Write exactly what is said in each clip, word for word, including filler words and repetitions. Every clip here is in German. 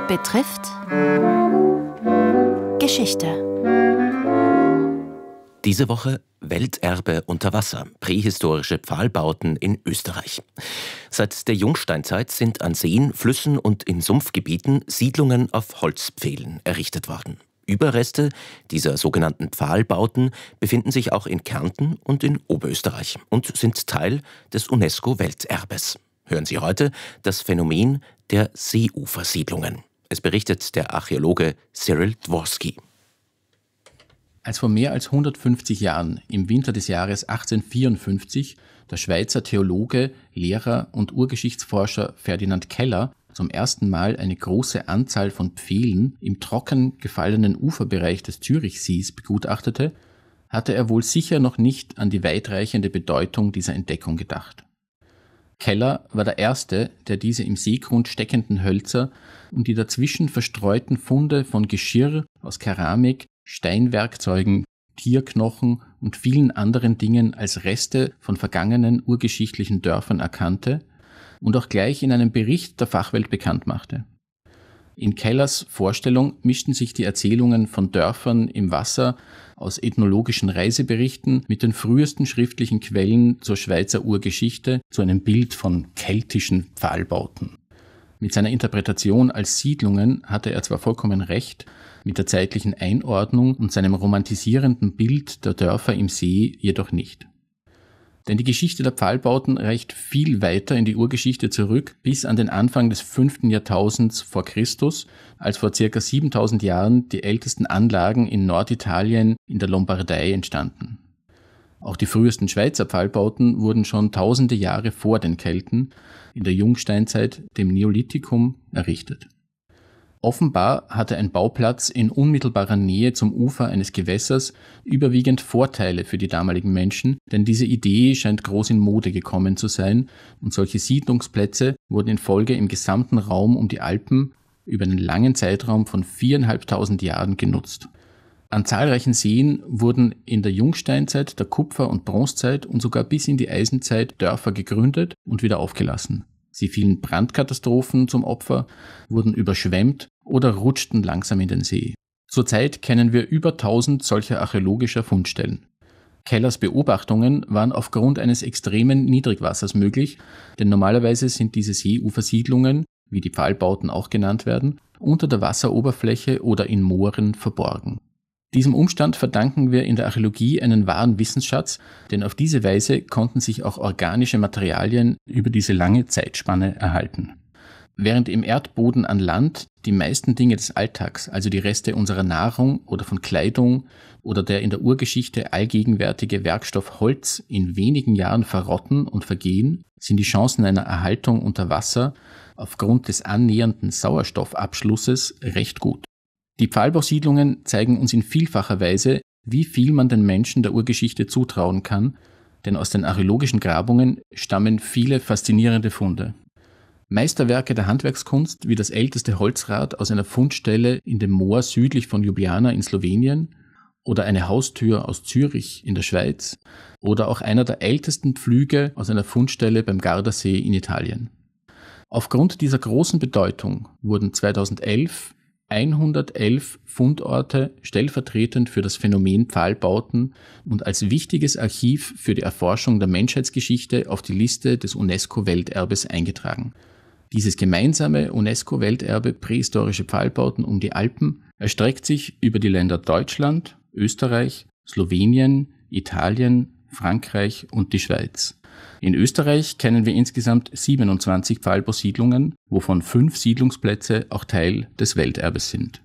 Betrifft Geschichte. Diese Woche Welterbe unter Wasser, prähistorische Pfahlbauten in Österreich. Seit der Jungsteinzeit sind an Seen, Flüssen und in Sumpfgebieten Siedlungen auf Holzpfählen errichtet worden. Überreste dieser sogenannten Pfahlbauten befinden sich auch in Kärnten und in Oberösterreich und sind Teil des UNESCO-Welterbes. Hören Sie heute das Phänomen der Seeufersiedlungen. Es berichtet der Archäologe Cyril Dworsky. Als vor mehr als hundertfünfzig Jahren, im Winter des Jahres achtzehnhundertvierundfünfzig, der Schweizer Theologe, Lehrer und Urgeschichtsforscher Ferdinand Keller zum ersten Mal eine große Anzahl von Pfählen im trocken gefallenen Uferbereich des Zürichsees begutachtete, hatte er wohl sicher noch nicht an die weitreichende Bedeutung dieser Entdeckung gedacht. Keller war der Erste, der diese im Seegrund steckenden Hölzer und die dazwischen verstreuten Funde von Geschirr aus Keramik, Steinwerkzeugen, Tierknochen und vielen anderen Dingen als Reste von vergangenen urgeschichtlichen Dörfern erkannte und auch gleich in einem Bericht der Fachwelt bekannt machte. In Kellers Vorstellung mischten sich die Erzählungen von Dörfern im Wasser aus ethnologischen Reiseberichten mit den frühesten schriftlichen Quellen zur Schweizer Urgeschichte zu einem Bild von keltischen Pfahlbauten. Mit seiner Interpretation als Siedlungen hatte er zwar vollkommen recht, mit der zeitlichen Einordnung und seinem romantisierenden Bild der Dörfer im See jedoch nicht. Denn die Geschichte der Pfahlbauten reicht viel weiter in die Urgeschichte zurück, bis an den Anfang des fünften Jahrtausends vor Christus, als vor circa siebentausend Jahren die ältesten Anlagen in Norditalien in der Lombardei entstanden. Auch die frühesten Schweizer Pfahlbauten wurden schon tausende Jahre vor den Kelten, in der Jungsteinzeit, dem Neolithikum, errichtet. Offenbar hatte ein Bauplatz in unmittelbarer Nähe zum Ufer eines Gewässers überwiegend Vorteile für die damaligen Menschen, denn diese Idee scheint groß in Mode gekommen zu sein und solche Siedlungsplätze wurden in Folge im gesamten Raum um die Alpen über einen langen Zeitraum von viereinhalbtausend Jahren genutzt. An zahlreichen Seen wurden in der Jungsteinzeit, der Kupfer- und Bronzezeit und sogar bis in die Eisenzeit Dörfer gegründet und wieder aufgelassen. Sie fielen Brandkatastrophen zum Opfer, wurden überschwemmt oder rutschten langsam in den See. Zurzeit kennen wir über tausend solcher archäologischer Fundstellen. Kellers Beobachtungen waren aufgrund eines extremen Niedrigwassers möglich, denn normalerweise sind diese Seeufersiedlungen, wie die Pfahlbauten auch genannt werden, unter der Wasseroberfläche oder in Mooren verborgen. Diesem Umstand verdanken wir in der Archäologie einen wahren Wissensschatz, denn auf diese Weise konnten sich auch organische Materialien über diese lange Zeitspanne erhalten. Während im Erdboden an Land die meisten Dinge des Alltags, also die Reste unserer Nahrung oder von Kleidung oder der in der Urgeschichte allgegenwärtige Werkstoff Holz in wenigen Jahren verrotten und vergehen, sind die Chancen einer Erhaltung unter Wasser aufgrund des annähernden Sauerstoffabschlusses recht gut. Die Pfahlbausiedlungen zeigen uns in vielfacher Weise, wie viel man den Menschen der Urgeschichte zutrauen kann, denn aus den archäologischen Grabungen stammen viele faszinierende Funde. Meisterwerke der Handwerkskunst wie das älteste Holzrad aus einer Fundstelle in dem Moor südlich von Ljubljana in Slowenien oder eine Haustür aus Zürich in der Schweiz oder auch einer der ältesten Pflüge aus einer Fundstelle beim Gardasee in Italien. Aufgrund dieser großen Bedeutung wurden zweitausendelf hundertelf Fundorte stellvertretend für das Phänomen Pfahlbauten und als wichtiges Archiv für die Erforschung der Menschheitsgeschichte auf die Liste des UNESCO-Welterbes eingetragen. Dieses gemeinsame UNESCO-Welterbe prähistorische Pfahlbauten um die Alpen erstreckt sich über die Länder Deutschland, Österreich, Slowenien, Italien, Frankreich und die Schweiz. In Österreich kennen wir insgesamt siebenundzwanzig Pfahlbausiedlungen, wovon fünf Siedlungsplätze auch Teil des Welterbes sind.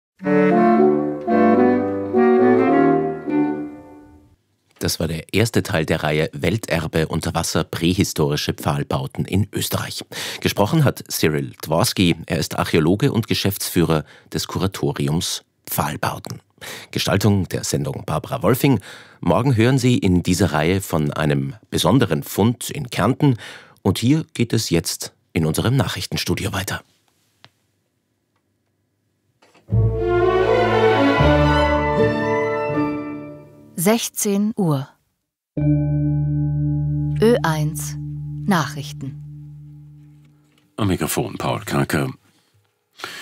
Das war der erste Teil der Reihe Welterbe unter Wasser, prähistorische Pfahlbauten in Österreich. Gesprochen hat Cyril Dworsky. Er ist Archäologe und Geschäftsführer des Kuratoriums Pfahlbauten. Gestaltung der Sendung Barbara Wolfing. Morgen hören Sie in dieser Reihe von einem besonderen Fund in Kärnten. Und hier geht es jetzt in unserem Nachrichtenstudio weiter. sechzehn Uhr. Ö eins Nachrichten. Am Mikrofon Paul Karker.